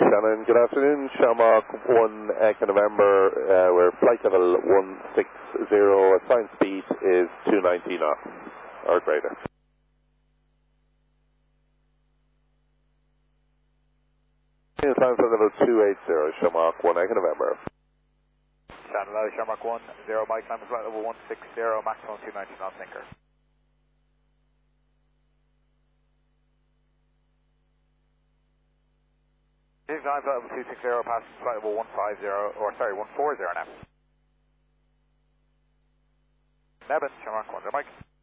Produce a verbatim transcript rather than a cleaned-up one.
Shannon, good afternoon. Shamrock one Echo November, uh, we're flight level one six zero, assigned speed is two ninety knots, or greater. Assigned flight level two eighty, Shamrock one Echo November. Shannon, hello, Shamrock one zero, Mike, climb flight level one six zero, maximum two ninety knots, anchor. Climb flight level two six zero, passing flight level one five zero, or sorry, one four zero now. Nebben, Shamrock one zero, Mike.